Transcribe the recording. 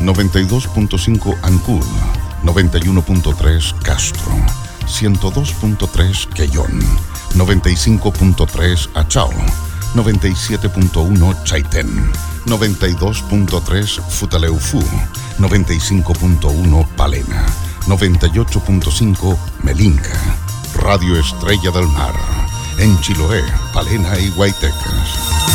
92.5 Ancud, 91.3 Castro, 102.3 Quellón, 95.3 Achao, 97.1 Chaitén, 92.3 Futaleufú, 95.1 Palena, 98.5 Melinca, Radio Estrella del Mar, en Chiloé, Palena y Guaytecas.